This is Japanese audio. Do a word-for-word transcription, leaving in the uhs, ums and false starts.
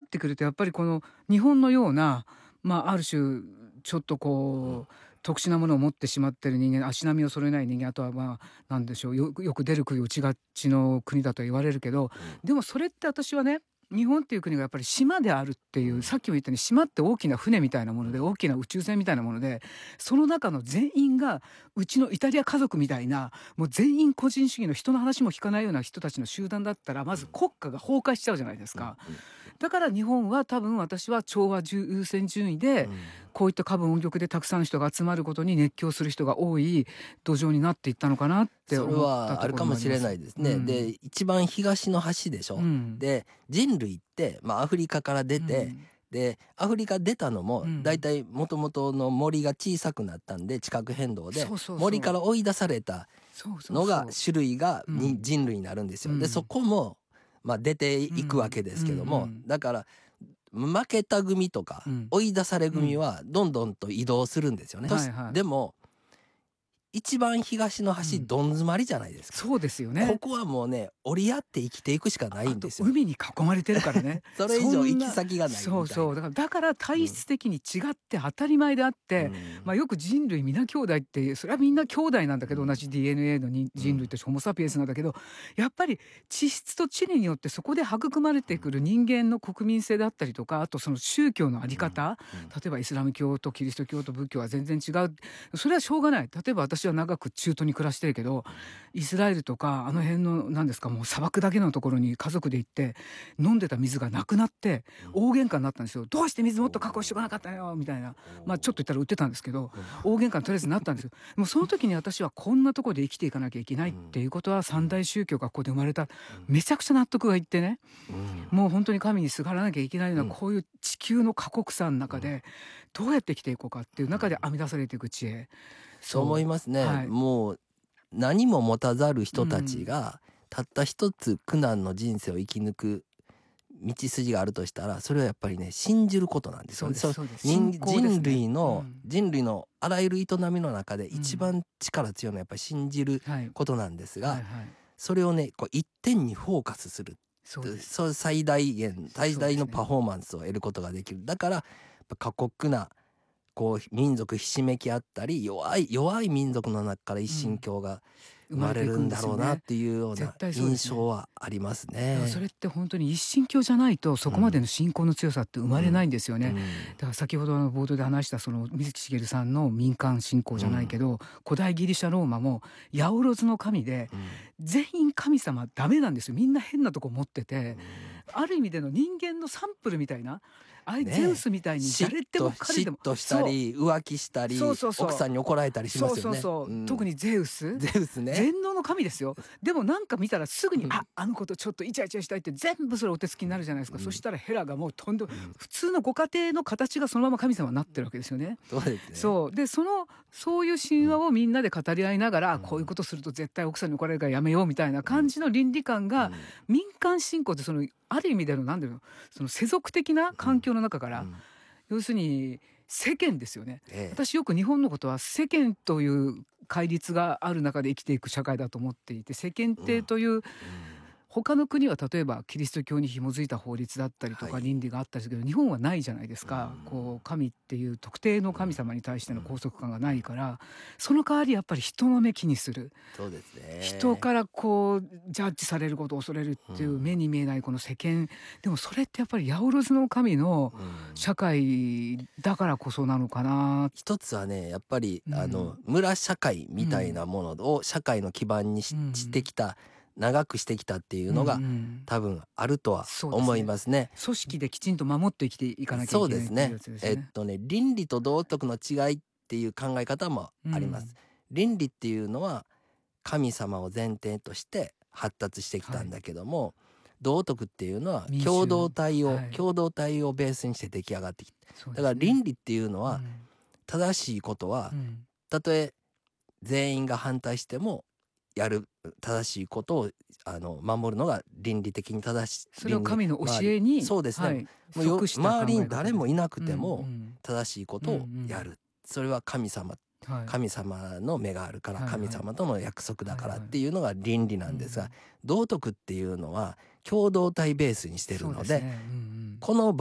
ってくるとやっぱりこの日本のような、まあ、ある種ちょっとこう、うん、特殊なものを持ってしまっている人間、足並みを揃えない人間、あとはまあなんでしょう、よくよく出る杭打ちがちの国だと言われるけど、うん、でもそれって私はね、日本っていう国がやっぱり島であるっていう、さっきも言ったように島って大きな船みたいなもので、大きな宇宙船みたいなもので、その中の全員がうちのイタリア家族みたいな、もう全員個人主義の人の話も聞かないような人たちの集団だったら、まず国家が崩壊しちゃうじゃないですか。だから日本は多分私は調和優先順位で、こういった歌舞音曲でたくさんの人が集まることに熱狂する人が多い土壌になっていったのかなって思ったところもあります。 それはあるかもしれないですね、うん、で一番東の端でしょ、うん、で人類って、まあ、アフリカから出て、うん、でアフリカ出たのもだいたいもともとの森が小さくなったんで地殻変動で森から追い出されたのが種類がに人類になるんですよ。でそこもまあ出ていくわけですけども、だから負けた組とか追い出され組はどんどんと移動するんですよね、うんはいはい、でも一番東の端、うん、どん詰まりじゃないですか。 そうですよね。 ここはもうね折り合って生きていくしかないんですよ。 海に囲まれてるからねそれ以上行き先がないみたいな。 そうそうだからだから体質的に違って当たり前であって、うんまあ、よく人類皆兄弟ってそれはみんな兄弟なんだけど、うん、同じ ディーエヌエー の人類としてホモサピエンスなんだけど、やっぱり地質と地理によってそこで育まれてくる人間の国民性だったりとか、あとその宗教のあり方、うんうん、例えばイスラム教とキリスト教と仏教は全然違う。それはしょうがない。例えば私は長く中東に暮らしてるけど、イスラエルとかあの辺の何ですか、もう砂漠だけのところに家族で行って飲んでた水がなくなって大喧嘩になったんですよ。どうして水もっと確保しておかなかったのよみたいな、まあちょっと言ったら売ってたんですけど、大喧嘩にとりあえずなったんですよ。もうその時に私はこんなところで生きていかなきゃいけないっていうことは、三大宗教がここで生まれた、めちゃくちゃ納得がいってね、もう本当に神にすがらなきゃいけないようなこういう地球の過酷さの中でどうやって生きていこうかっていう中で編み出されていく知恵、 そう思いますね、はい、もう何も持たざる人たちがたった一つ苦難の人生を生き抜く道筋があるとしたら、それはやっぱりね信じることなんですよね。そうですそうです。人, 人類の、うん、人類のあらゆる営みの中で一番力強いのはやっぱり信じることなんですが、はいはいはい、それをねこう一点にフォーカスする、そうです。そう最大限最大のパフォーマンスを得ることができる。だからやっぱ過酷なこう民族ひしめき合ったり弱い弱い民族の中から一神教が生まれるんだろうなっていうような印象はありますね。 だからそれって本当に一神教じゃないとそこまでの信仰の強さって生まれないんですよね、うんうん、だから先ほどの冒頭で話したその水木しげるさんの民間信仰じゃないけど、うん、古代ギリシャローマも八百万の神で、うん、全員神様ダメなんですよ。みんな変なとこ持ってて、うん、ある意味での人間のサンプルみたいな、あれ、ね、ゼウスみたいに誰でも彼でも嫉妬したり浮気したりそうそうそう奥さんに怒られたりしますよね。 そうそうそう、うん、特にゼウスゼウスね、 全能の神ですよ。でもなんか見たらすぐに、うん、ああの子とちょっとイチャイチャしたいって全部それお手つきになるじゃないですか、うん、そしたらヘラがもうとんでも、うん、普通のご家庭の形がそのまま神様になってるわけですよね。 そうですね。 そうでそのそういう神話をみんなで語り合いながら、うん、こういうことすると絶対奥さんに怒られるからやめようみたいな感じの倫理観が、うん、民間信仰ってそのある意味での何だろう、その世俗的な環境の中から、うんうん、要するに世間ですよね、ええ、私よく日本のことは世間という戒律がある中で生きていく社会だと思っていて、世間体という、うんうん、他の国は例えばキリスト教に紐づいた法律だったりとか倫理があったりするけど、はい、日本はないじゃないですか、うん、こう神っていう特定の神様に対しての拘束感がないから、その代わりやっぱり人の目気にする、 そうですね、 人からこうジャッジされることを恐れるっていう目に見えないこの世間、うん、でもそれってやっぱり八百万の神の社会だからこそなのかな。 一つはねやっぱり、うん、あの村社会みたいなものを社会の基盤に し,、うん、してきた長くしてきたっていうのが、うんうん、多分あるとは思いますね。 組織できちんと守って生きていかなきゃいけないっていうやつですね。 そうですね。えっとね倫理と道徳の違いっていう考え方もあります、うん、倫理っていうのは神様を前提として発達してきたんだけども、はい、道徳っていうのは共同体を、はい、共同体をベースにして出来上がってきた、ね、だから倫理っていうのは、うん、正しいことは、うん、たとえ全員が反対してもやる正しいことをあの守るのが倫理的に正しい。 それを神の教えに、 そうですね、はい、もうよ周りに誰もいなくても正しいことをやる、うんうん、それは神様、はい、神様の目があるから、神様との約束だからっていうのが倫理なんですが、道徳っていうのは共同体ベースにしてるので、 そうですね、うんうん、 この